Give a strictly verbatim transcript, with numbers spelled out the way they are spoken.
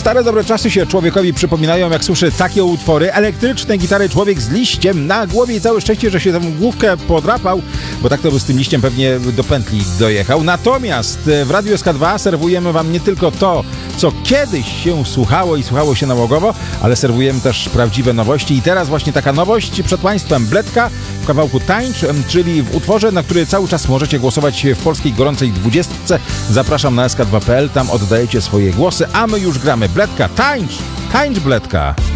Stare dobre czasy się człowiekowi przypominają, jak słyszy takie utwory. Elektryczne gitary, człowiek z liściem na głowie i całe szczęście, że się tę główkę podrapał, bo tak to by z tym liściem pewnie do pętli dojechał. Natomiast w Radiu S K dwa serwujemy wam nie tylko to, co kiedyś się słuchało i słuchało się nałogowo, ale serwujemy też prawdziwe nowości. I teraz właśnie taka nowość przed państwem. Bledka w kawałku Tańcz, czyli w utworze, na który cały czas możecie głosować w polskiej gorącej dwudziestce. Zapraszam na S K dwa kropka p l, tam oddajecie swoje głosy, a my już gramy. Bledka, tańcz! Tańcz, Bledka!